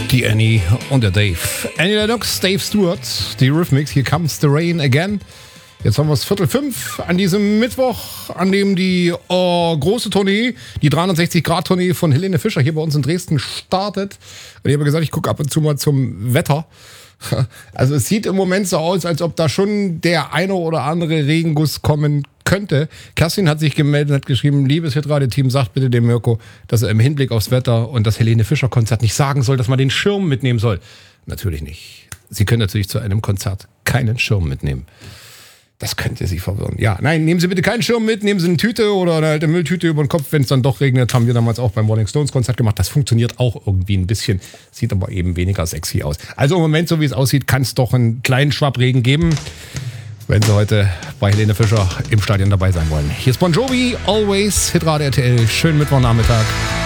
Die Annie und der Dave. Annie Lennox, Dave Stewart, die Rhythmics, Here Comes the Rain Again. Jetzt haben wir es 4:45 an diesem Mittwoch, an dem die große Tournee, die 360-Grad-Tournee von Helene Fischer hier bei uns in Dresden startet. Und ich habe gesagt, ich gucke ab und zu mal zum Wetter. Also es sieht im Moment so aus, als ob da schon der eine oder andere Regenguss kommen könnte. Kerstin hat sich gemeldet und hat geschrieben, liebes Hitradio-Team, sagt bitte dem Mirko, dass er im Hinblick aufs Wetter und das Helene Fischer-Konzert nicht sagen soll, dass man den Schirm mitnehmen soll. Natürlich nicht. Sie können natürlich zu einem Konzert keinen Schirm mitnehmen. Das könnte Sie verwirren. Ja, nein, nehmen Sie bitte keinen Schirm mit, nehmen Sie eine Tüte oder eine alte Mülltüte über den Kopf, wenn es dann doch regnet. Haben wir damals auch beim Rolling Stones Konzert gemacht. Das funktioniert auch irgendwie ein bisschen, sieht aber eben weniger sexy aus. Also im Moment, so wie es aussieht, kann es doch einen kleinen Schwappregen geben, wenn Sie heute bei Helene Fischer im Stadion dabei sein wollen. Hier ist Bon Jovi, Always, Hitradio RTL. Schönen Mittwochnachmittag.